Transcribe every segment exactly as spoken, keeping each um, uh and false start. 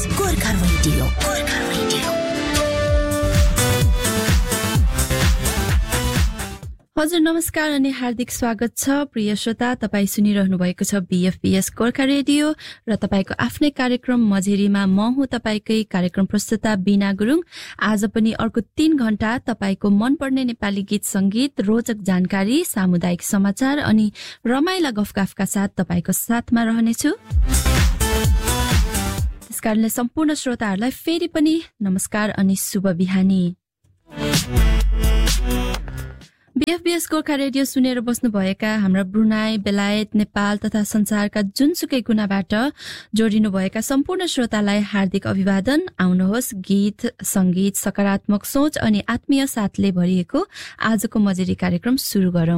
Gorkha radio Gorkha radio हजुर नमस्कार अनि हार्दिक स्वागत छ प्रिय श्रोता, तपाई सुनिरहनु भएको छ बीएफपीएस गोर्खा रेडियो र तपाईको आफ्नै कार्यक्रम मझेरीमा म हुँ तपाईकै कार्यक्रम प्रस्तुता बीना गुरुङ। आज पनि अर्को तीन घण्टा तपाईको मनपर्ने नेपाली गीत संगीत, रोचक जानकारी, सामुदायिक समाचार अनि रमाइला गफगाफका साथ तपाईको साथमा रहनेछु। त्यसकारणले सम्पूर्ण श्रोताहरूलाई फेरि पनि नमस्कार अनि शुभ बिहानी। बीएफबीएस गोर्खा रेडियो सुनेर बस्नुभएका हाम्रा ब्रुनाई, बेलायत, नेपाल तथा संसारका जुनसुकै कुनाबाट जोडिनुभएका सम्पूर्ण श्रोतालाई हार्दिक अभिवादन। आउनुहोस् गीत, संगीत, सकारात्मक सोच अनि आत्मीय साथले भरिएको आजको मजेरी कार्यक्रम सुरु गरौं।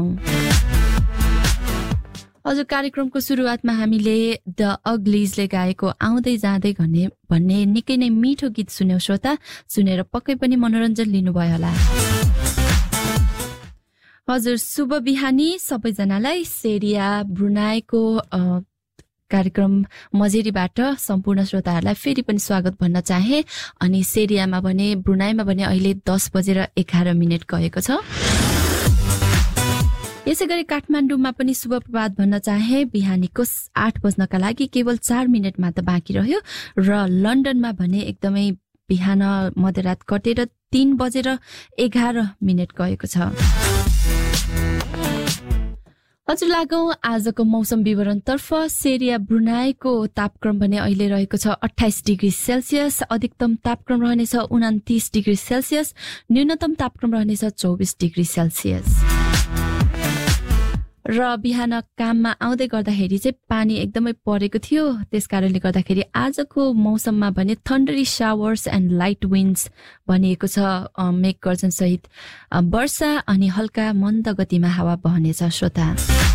हजुर, कार्यक्रमको सुरुवातमा हामीले द अग्लिजले गाएको आउँदै जाँदै भन्ने भन्ने निकै नै मिठो गीत सुन्यौं। श्रोता सुनेर पक्कै पनि मनोरञ्जन लिनुभयो होला। हजुर, शुभ बिहानी सबैजनालाई। सेरिया ब्रुनाईको कार्यक्रम मजेरीबाट सम्पूर्ण श्रोताहरूलाई फेरि पनि स्वागत भन्न चाहे। अनि सेरियामा भने ब्रुनाईमा भने अहिले दस बजेर एघार मिनट गएको छ। यसै गरी काठमाडौँमा पनि शुभ प्रभात भन्न चाहे। बिहानीको आठ बज्नका लागि केवल चार मिनट मात्र बाँकी रह्यो र लन्डनमा भने एकदमै बिहान मध्यरात कटेर तीन बजेर एघार मिनट गएको छ। हजुर, लागौं आजको मौसम विवरण तर्फ। सेरिया ब्रुनाईको तापक्रम भने अहिले रहेको छ अठाइस डिग्री सेल्सियस, अधिकतम तापक्रम रहनेछ उनातीस डिग्री सेल्सियस, न्यूनतम तापक्रम रहनेछ चौबिस डिग्री सेल्सियस। र बिहान काममा आउँदै गर्दाखेरि चाहिँ पानी एकदमै परेको थियो, त्यसकारणले गर्दाखेरि आजको मौसममा भने थन्डरी शावर्स एन्ड लाइट विन्ड्स भनिएको छ। मेघ गर्जन सहित वर्षा अनि हल्का मन्द गतिमा हावा बहनेछ। श्रोता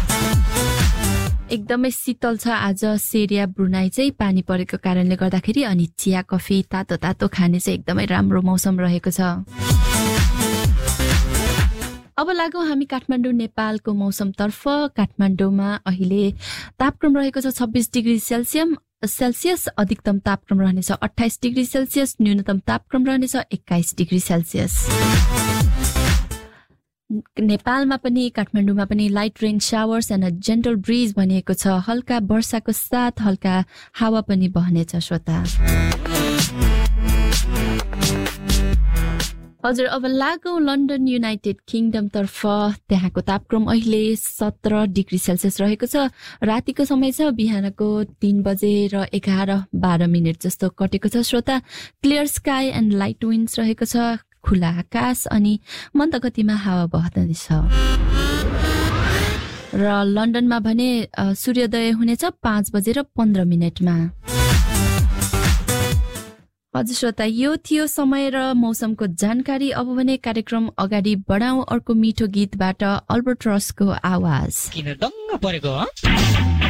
एकदमै शीतल छ आज सेरिया ब्रुनाई चाहिँ पानी परेको कारणले गर्दाखेरि। अनि चिया कफी तातो तातो खाने चाहिँ एकदमै राम्रो मौसम रहेको छ। अब लागौं हामी काठमाडौँ नेपालको मौसम तर्फ। काठमाडौँमा अहिले तापक्रम रहेको छ छब्बीस डिग्री सेल्सियम सेल्सियस, अधिकतम तापक्रम रहनेछ अठाइस डिग्री सेल्सियस, न्यूनतम तापक्रम रहनेछ एक्काइस डिग्री सेल्सियस। नेपालमा पनि काठमाडौँमा पनि light rain showers and a gentle bridge भनिएको छ। हल्का वर्षाको साथ हल्का हावा पनि बहनेछ। श्रोता हजुर, अब लागौं लन्डन युनाइटेड किङडम तर्फ। त्यहाँको तापक्रम अहिले सत्र डिग्री सेल्सियस रहेको छ। रातिको समय छ बिहानको तीन बजे र एघार बाह्र मिनट जस्तो कटेको छ। श्रोता क्लियर स्काई एन्ड लाइट विन्ड्स रहेको छ, खुला आकाश अनि मन्द गतिमा हावा बहँदैछ। र लन्डनमा भने सूर्योदय हुनेछ पाँच बजेर पन्ध्र मिनटमा। हजुर श्रोता, यो थियो समय र मौसमको जानकारी। अब भने कार्यक्रम अगाडि बढाउँ अर्को मिठो गीतबाट अल्बर्ट रसको आवाज। किन दङ्ग परेको